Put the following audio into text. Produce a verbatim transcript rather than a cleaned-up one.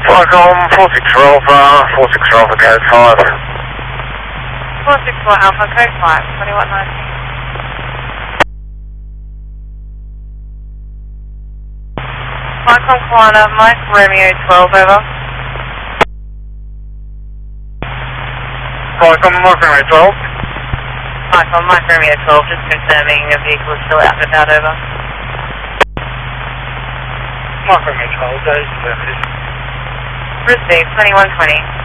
Flycom four six four Alpha, four six four Alpha code five. four six four Alpha code five, twenty-one nineteen. Flycom Koala, Mike Romeo twelve, over. Flycom Mike Romeo twelve. Flycom Mike Romeo twelve, just confirming a vehicle is still out and about, over. Mike Romeo twelve, that is affirmative. Received, twenty-one twenty.